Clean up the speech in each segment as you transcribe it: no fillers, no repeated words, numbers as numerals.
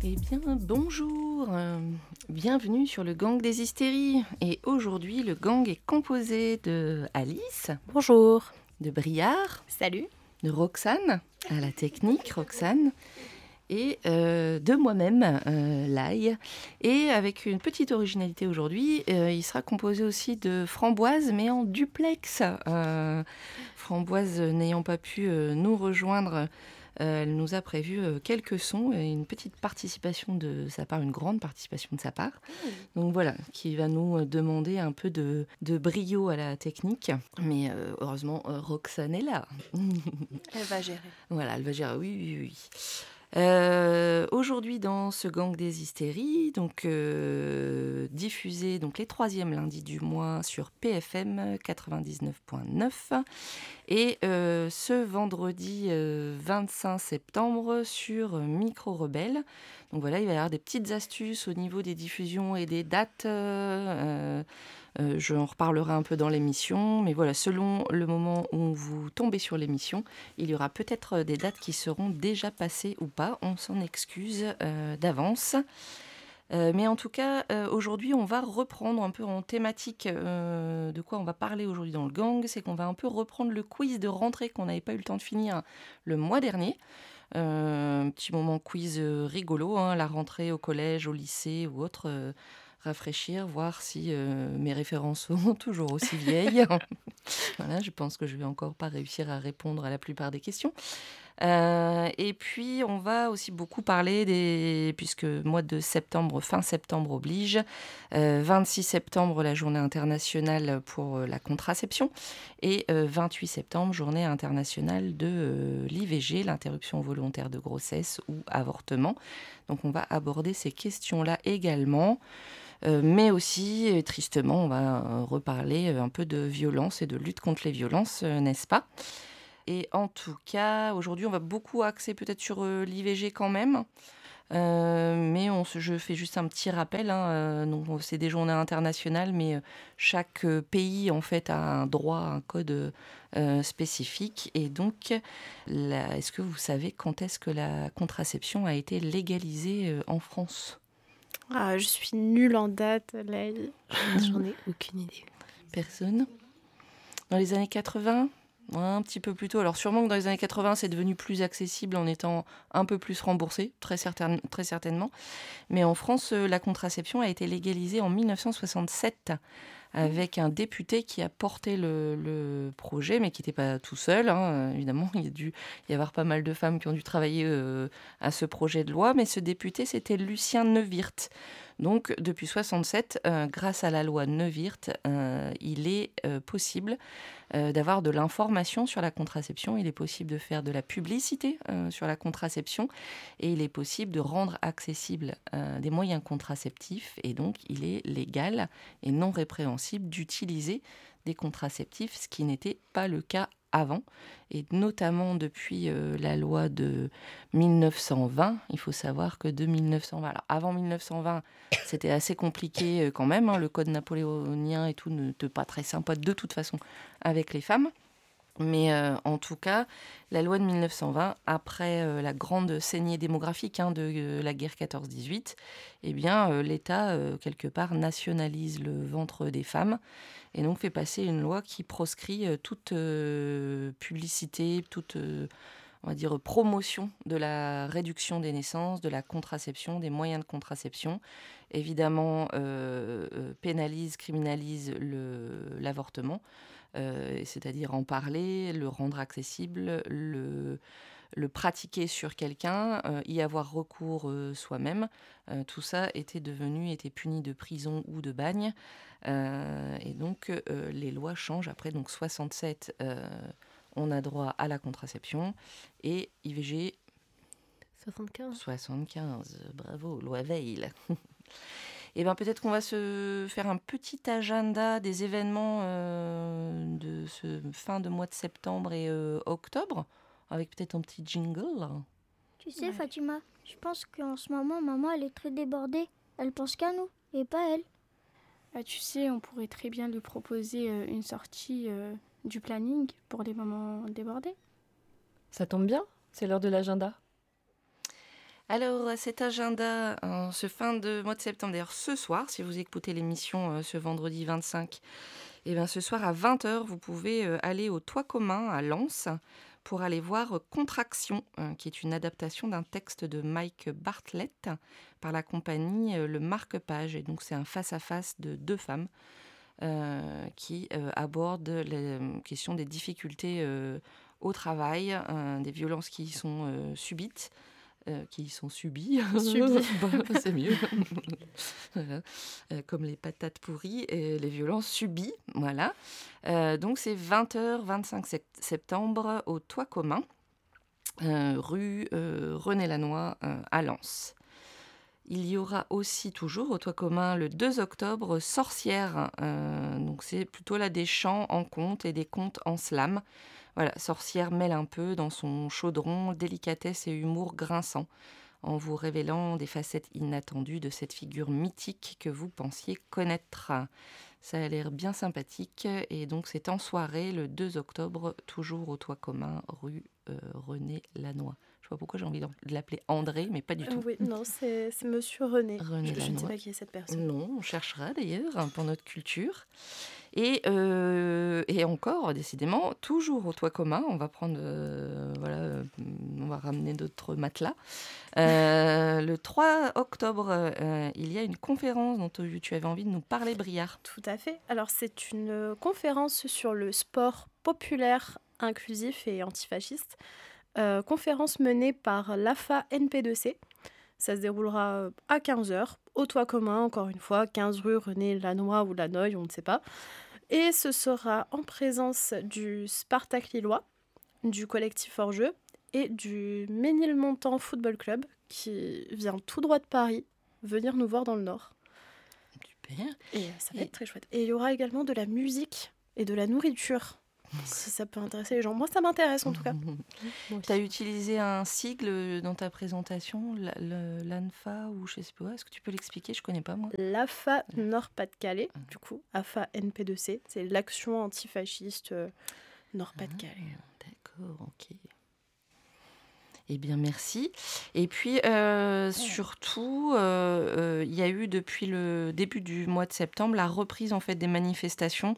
Eh bien, bonjour, bienvenue sur le gang des hystéries. Et aujourd'hui, le gang est composé de Alice, Bonjour. de Briard, Salut. de Roxane, à la technique, Roxane, et de moi-même, Laï. Et avec une petite originalité aujourd'hui, il sera composé aussi de Framboise, mais en duplex. Framboise n'ayant pas pu nous rejoindre, elle nous a prévu quelques sons et une petite participation de sa part, une grande participation de sa part. Donc voilà, qui va nous demander un peu de brio à la technique. Mais heureusement, Roxane est là. Elle va gérer. Voilà, elle va gérer, oui, oui, oui. Aujourd'hui dans ce gang des hystéries, donc diffusé donc les 3e lundis du mois sur PFM 99.9 et ce vendredi 25 septembre sur Micro Rebelle. Donc voilà, il va y avoir des petites astuces au niveau des diffusions et des dates. Je en reparlerai un peu dans l'émission, mais voilà, selon le moment où vous tombez sur l'émission, il y aura peut-être des dates qui seront déjà passées ou pas. On s'en excuse d'avance. Mais en tout cas, aujourd'hui, on va reprendre un peu en thématique de quoi on va parler aujourd'hui dans le gang. C'est qu'on va un peu reprendre le quiz de rentrée qu'on n'avait pas eu le temps de finir le mois dernier. Un petit moment quiz rigolo, hein, la rentrée au collège, au lycée ou autre. Rafraîchir, voir si mes références sont toujours aussi vieilles. Voilà, je pense que je vais encore pas réussir à répondre à la plupart des questions. Et puis, on va aussi beaucoup parler puisque mois de septembre, fin septembre oblige, 26 septembre, la journée internationale pour la contraception, et 28 septembre, journée internationale de l'IVG, l'interruption volontaire de grossesse ou avortement. Donc, on va aborder ces questions-là également. Mais aussi, tristement, on va reparler un peu de violence et de lutte contre les violences, n'est-ce pas ? Et en tout cas, aujourd'hui, on va beaucoup axer peut-être sur l'IVG quand même. Mais je fais juste un petit rappel, hein, donc c'est des journées internationales, mais chaque pays en fait a un droit, un code spécifique. Et donc, est-ce que vous savez quand est-ce que la contraception a été légalisée en France ? Ah, je suis nulle en date, là. J'en ai aucune idée. Personne ? Dans les années 80 ? Ouais, un petit peu plus tôt. Alors sûrement que dans les années 80, c'est devenu plus accessible en étant un peu plus remboursé, très certainement. Mais en France, la contraception a été légalisée en 1967 avec un député qui a porté le projet, mais qui n'était pas tout seul, hein, évidemment. Il y a dû y avoir pas mal de femmes qui ont dû travailler à ce projet de loi, mais ce député, c'était Lucien Neuwirth. Donc, depuis 67, grâce à la loi Neuwirth, il est possible d'avoir de l'information sur la contraception, il est possible de faire de la publicité sur la contraception et il est possible de rendre accessible des moyens contraceptifs et donc il est légal et non répréhensible d'utiliser des contraceptifs, ce qui n'était pas le cas avant, et notamment depuis la loi de 1920. Il faut savoir que de 1920, alors avant 1920, c'était assez compliqué quand même, hein, le code napoléonien et tout n'était pas très sympa de toute façon avec les femmes. Mais en tout cas, la loi de 1920, après la grande saignée démographique de la guerre 14-18, eh bien, l'État, quelque part, nationalise le ventre des femmes et donc fait passer une loi qui proscrit toute publicité, toute, on va dire, promotion de la réduction des naissances, de la contraception, des moyens de contraception. Évidemment, pénalise, criminalise l'avortement. C'est-à-dire en parler, le rendre accessible, le pratiquer sur quelqu'un, y avoir recours soi-même. Tout ça était puni de prison ou de bagne. Et donc, les lois changent. Après, donc 67, on a droit à la contraception. Et IVG, 75. 75. Bravo, loi Veil. Et bien peut-être qu'on va se faire un petit agenda des événements de ce fin de mois de septembre et octobre, avec peut-être un petit jingle. Tu sais, Fatima, je pense qu'en ce moment, maman, elle est très débordée. Elle pense qu'à nous, et pas elle. Ah, tu sais, on pourrait très bien lui proposer une sortie du planning pour les moments débordés. Ça tombe bien, c'est l'heure de l'agenda. Alors, cet agenda, ce fin de mois de septembre, d'ailleurs ce soir, si vous écoutez l'émission ce vendredi 25, et bien ce soir à 20h, vous pouvez aller au Toit commun à Lens pour aller voir Contraction, qui est une adaptation d'un texte de Mike Bartlett par la compagnie Le Marque-Page. Et donc c'est un face-à-face de deux femmes qui abordent la question des difficultés au travail, des violences qui y sont subies. Subies. Bah, c'est mieux. Voilà. Comme les patates pourries et les violences subies. Voilà. Donc c'est 20h, 25 septembre au Toit commun, rue René Lannoy à Lens. Il y aura aussi toujours au Toit commun le 2 octobre Sorcières. Donc c'est plutôt là des chants en conte et des contes en slam. Voilà, Sorcière mêle un peu dans son chaudron délicatesse et humour grinçant, en vous révélant des facettes inattendues de cette figure mythique que vous pensiez connaître. Ça a l'air bien sympathique et donc c'est en soirée le 2 octobre, toujours au Toit commun, rue René Lannoy. Je sais pas pourquoi j'ai envie de l'appeler André, mais pas du tout. Oui, non, c'est Monsieur René. René Je ne sais Lannoy. pas qui est cette personne. Non, on cherchera d'ailleurs pour notre culture. Et encore, décidément, toujours au Toit commun, on va prendre, on va ramener notre matelas. Le 3 octobre, il y a une conférence dont tu avais envie de nous parler, Briard. Tout à fait. Alors, c'est une conférence sur le sport populaire, inclusif et antifasciste. Conférence menée par l'AFA NP2C. Ça se déroulera à 15h, au Toit commun, encore une fois, 15 rue René Lannoy ou Lannoy, on ne sait pas. Et ce sera en présence du Spartak Lillois, du collectif Hors-Jeu et du Ménilmontant Football Club qui vient tout droit de Paris venir nous voir dans le Nord. Super. Et ça va être très chouette. Et il y aura également de la musique et de la nourriture, si ça peut intéresser les gens. Moi, ça m'intéresse en tout cas. Tu as utilisé un sigle dans ta présentation, l'ANFA ou je sais pas, est-ce que tu peux l'expliquer? Je connais pas moi. L'AFA Nord-Pas-de-Calais, du coup, AFA NP2C, c'est l'action antifasciste Nord-Pas-de-Calais. D'accord, ok. Eh bien, merci. Et puis, surtout, il y a eu depuis le début du mois de septembre la reprise en fait des manifestations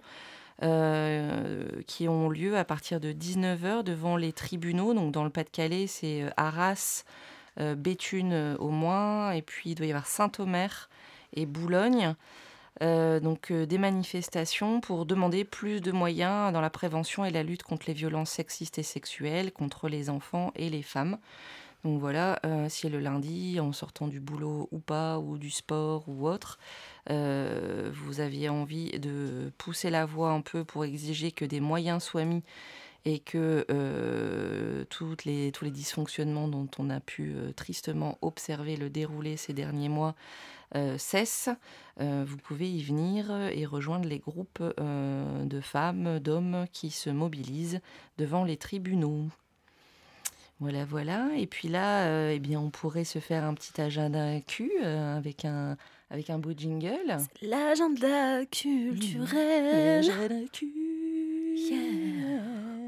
qui ont lieu à partir de 19h devant les tribunaux. Donc, dans le Pas-de-Calais, c'est Arras, Béthune au moins, et puis il doit y avoir Saint-Omer et Boulogne. Des manifestations pour demander plus de moyens dans la prévention et la lutte contre les violences sexistes et sexuelles, contre les enfants et les femmes. Donc voilà, si le lundi, en sortant du boulot ou pas, ou du sport ou autre, vous aviez envie de pousser la voix un peu pour exiger que des moyens soient mis et que tous les dysfonctionnements dont on a pu tristement observer le déroulé ces derniers mois cessent, vous pouvez y venir et rejoindre les groupes de femmes, d'hommes qui se mobilisent devant les tribunaux. Voilà. Et puis là, on pourrait se faire un petit agenda Q avec un beau jingle. C'est l'agenda culturel. L'agenda Q. Yeah.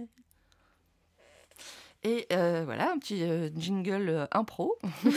Et voilà, un petit jingle impro.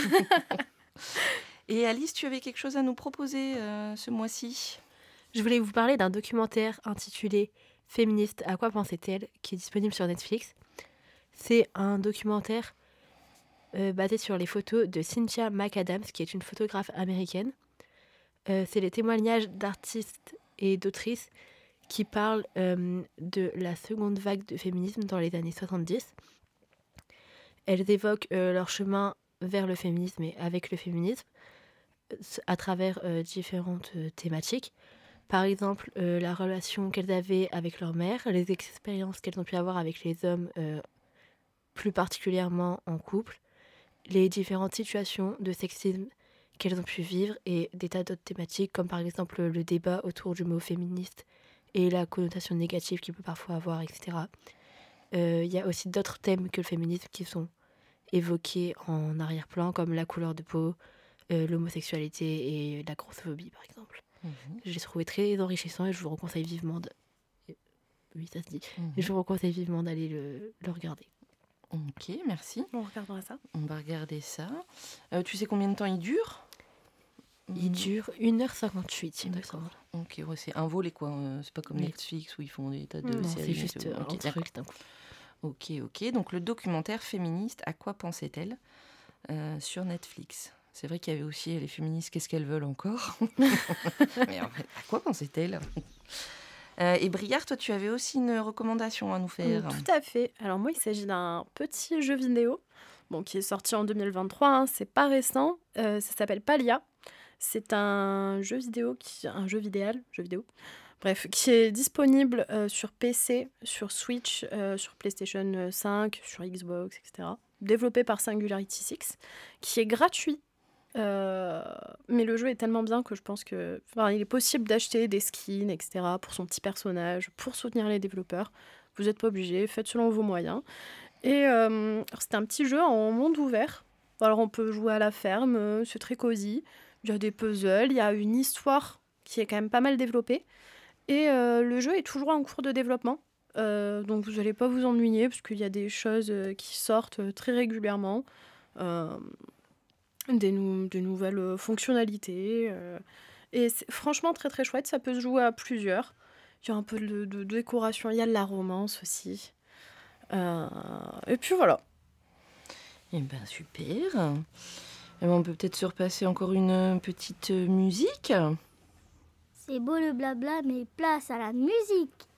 Et Alice, tu avais quelque chose à nous proposer ce mois-ci? Je voulais vous parler d'un documentaire intitulé « Féministe, à quoi pensait-elle ?» qui est disponible sur Netflix. C'est un documentaire basé sur les photos de Cynthia McAdams, qui est une photographe américaine. C'est les témoignages d'artistes et d'autrices qui parlent de la seconde vague de féminisme dans les années 70. Elles évoquent leur chemin vers le féminisme et avec le féminisme à travers différentes thématiques. Par exemple, la relation qu'elles avaient avec leur mère, les expériences qu'elles ont pu avoir avec les hommes, plus particulièrement en couple, les différentes situations de sexisme qu'elles ont pu vivre et des tas d'autres thématiques, comme par exemple le débat autour du mot féministe et la connotation négative qu'il peut parfois avoir, etc. Il y a aussi d'autres thèmes que le féminisme qui sont évoqués en arrière-plan, comme la couleur de peau, l'homosexualité et la grossophobie, par exemple. Je l'ai trouvé très enrichissant et je vous conseille vivement oui, ça se dit. Et je vous conseille vivement d'aller le regarder. Ok, merci. On regardera ça. On va regarder ça. Tu sais combien de temps il dure? Il dure 1h58, il me D'accord. semble. Ok, ouais, c'est un volet, quoi. C'est pas comme Oui. Netflix où ils font des tas de Non, séries. c'est et juste tout. un Ok, d'accord. truc d'un coup. Ok. Donc, le documentaire féministe, à quoi pensait-elle sur Netflix. C'est vrai qu'il y avait aussi les féministes, qu'est-ce qu'elles veulent encore? Mais en fait, à quoi pensait-elle? Et Briard, toi, tu avais aussi une recommandation à nous faire. Tout à fait. Alors moi, il s'agit d'un petit jeu vidéo qui est sorti en 2023. Hein, c'est pas récent. Ça s'appelle Palia. C'est un jeu vidéo, jeu vidéo. Bref, qui est disponible sur PC, sur Switch, sur PlayStation 5, sur Xbox, etc. Développé par Singularity 6, qui est gratuit. Mais le jeu est tellement bien que je pense que il est possible d'acheter des skins, etc. pour son petit personnage, pour soutenir les développeurs. Vous n'êtes pas obligé, faites selon vos moyens. Et c'est un petit jeu en monde ouvert. Alors on peut jouer à la ferme, c'est très cosy. Il y a des puzzles, il y a une histoire qui est quand même pas mal développée. Et le jeu est toujours en cours de développement. Donc vous n'allez pas vous ennuyer parce qu'il y a des choses qui sortent très régulièrement. Des nouvelles fonctionnalités. Et c'est franchement très très chouette, ça peut se jouer à plusieurs. Il y a un peu de décoration, il y a de la romance aussi. Et puis voilà. Eh ben, super. Eh ben, on peut peut-être se repasser encore une petite musique. C'est beau le blabla, mais place à la musique.